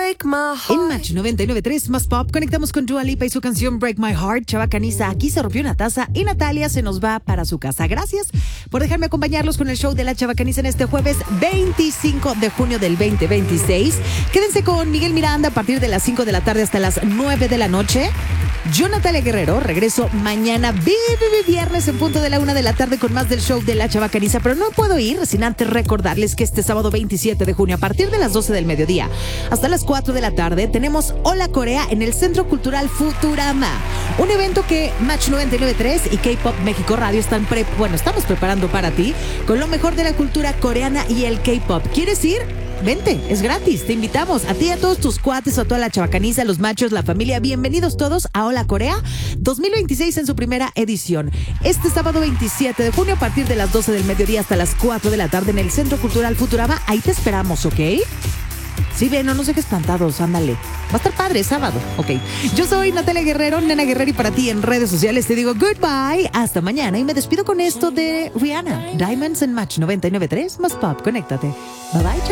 break my heart. En Match 99.3 más Pop conectamos con Dua Lipa y su canción Break My Heart. Chava Caniza aquí se rompió una taza y Natalia se nos va para su casa. Gracias por dejarme acompañarlos con el show de la Chava Caniza en este jueves 25 de junio del 2026. Quédense con Miguel Miranda a partir de las 5 de la tarde hasta las 9 de la noche. Yo, Natalia Guerrero, regreso mañana viernes en punto de la 1 de la tarde con más del show de la Chava Caniza, pero no puedo ir sin antes recordarles que este sábado 27 de junio a partir de las 12 del mediodía hasta las 4 de la tarde tenemos Hola Corea en el Centro Cultural Futurama, un evento que Match 99.3 y K-Pop México Radio estamos preparando para ti con lo mejor de la cultura coreana y el K-Pop. ¿Quieres ir? Vente, es gratis, te invitamos a ti, a todos tus cuates, a toda la chavacaniza, los machos, la familia, bienvenidos todos a Hola Corea 2026 en su primera edición. Este sábado 27 de junio a partir de las 12 del mediodía hasta las 4 de la tarde en el Centro Cultural Futurama, ahí te esperamos, ¿ok? Sí, ven, no nos dejes plantados, ándale. Va a estar padre, sábado, ok. Yo soy Natalia Guerrero, Nena Guerrero, y para ti en redes sociales te digo goodbye, hasta mañana, y me despido con esto de Rihanna, Diamonds en Match 99.3 más Pop, conéctate. Bye bye, chao.